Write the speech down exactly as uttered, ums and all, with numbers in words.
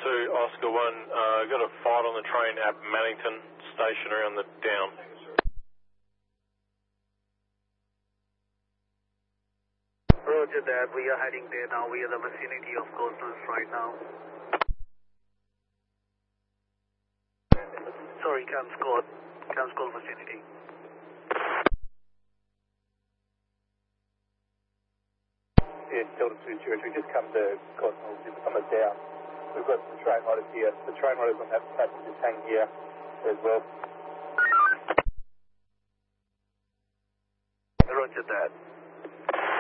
two, Oscar one, uh, got a fight on the train at Mannington Station around the down. Roger that, we are heading there now. We are the vicinity of Coastals right now. Sorry, Cam Scott. Cam Scott vicinity. Yeah, Delta two Church. We just come to Coastals, just come down. We've got the train riders here. The train riders on that passage is hanging here as well. Roger that.